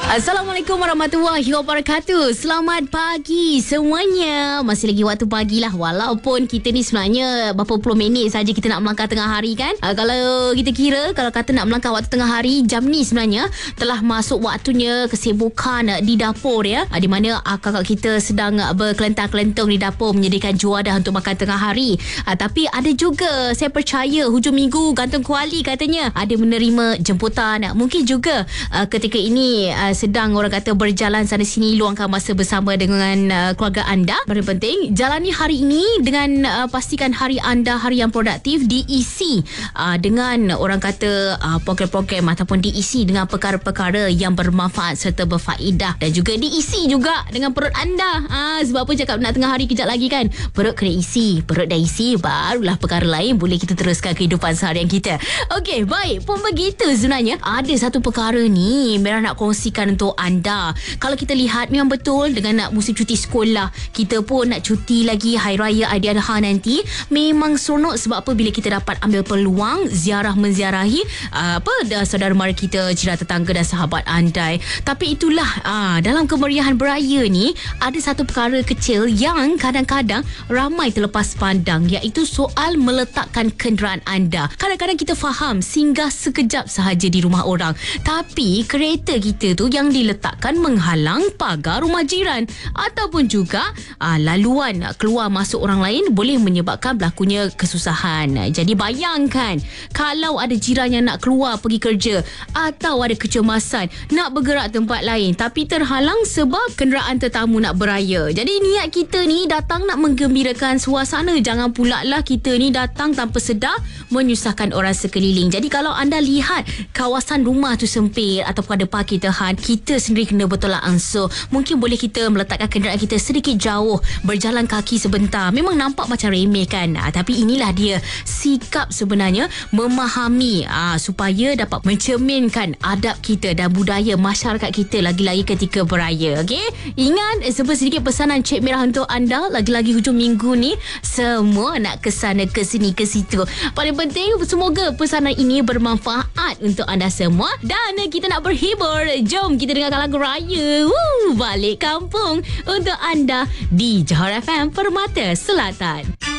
Assalamualaikum warahmatullahi wabarakatuh. Selamat pagi semuanya. Masih lagi waktu pagi lah. Walaupun kita ni sebenarnya berapa puluh minit saja kita nak melangkah tengah hari kan. Kalau kita kira, kalau kata nak melangkah waktu tengah hari, jam ni sebenarnya telah masuk waktunya kesibukan di dapur ya. Di mana kakak kita sedang berkelentang-kelentung di dapur menyediakan juadah untuk makan tengah hari. Tapi ada juga, saya percaya hujung minggu gantung kuali katanya ada menerima jemputan. Mungkin juga ketika ini sedang orang kata berjalan sana sini, luangkan masa bersama dengan keluarga anda. Paling penting jalani hari ini dengan pastikan hari anda hari yang produktif, diisi dengan orang kata program-program ataupun diisi dengan perkara-perkara yang bermanfaat serta berfaedah, dan juga diisi juga dengan perut anda. Sebab apa cakap nak tengah hari kejap lagi kan, perut kena isi, perut dah isi barulah perkara lain boleh kita teruskan kehidupan seharian kita. Okey, baik pun begitu. Sebenarnya ada satu perkara ni Merah nak kongsikan untuk anda. Kalau kita lihat, memang betul dengan musim cuti sekolah, kita pun nak cuti lagi Hari Raya Aidiladha nanti. Memang seronok sebab apa, bila kita dapat ambil peluang ziarah menziarahi saudara mara kita, jiran tetangga dan sahabat andai. Tapi itulah dalam kemeriahan beraya ni ada satu perkara kecil yang kadang-kadang ramai terlepas pandang, iaitu soal meletakkan kenderaan anda. Kadang-kadang kita faham singgah sekejap sahaja di rumah orang, tapi kereta kita tu yang diletakkan menghalang pagar rumah jiran, ataupun juga laluan keluar masuk orang lain boleh menyebabkan berlakunya kesusahan. Jadi bayangkan kalau ada jiran yang nak keluar pergi kerja atau ada kecemasan nak bergerak tempat lain tapi terhalang sebab kenderaan tetamu nak beraya. Jadi niat kita ni datang nak menggembirakan suasana, jangan pula lah kita ni datang tanpa sedar menyusahkan orang sekeliling. Jadi kalau anda lihat kawasan rumah tu sempit ataupun ada parkir terhad, kita sendiri kena bertolak ansur. Mungkin boleh kita meletakkan kenderaan kita sedikit jauh, berjalan kaki sebentar. Memang nampak macam remeh kan, tapi inilah dia sikap sebenarnya memahami supaya dapat mencerminkan adab kita dan budaya masyarakat kita lagi-lagi ketika beraya. Okey, ingat sedikit pesanan Cik Merah untuk anda. Lagi-lagi hujung minggu ni semua nak ke sana ke sini ke situ. Paling penting semoga pesanan ini bermanfaat untuk anda semua, dan kita nak berhibur. Jom kita dengarkan lagu raya Balik Kampung untuk anda di Johor FM Permata Selatan.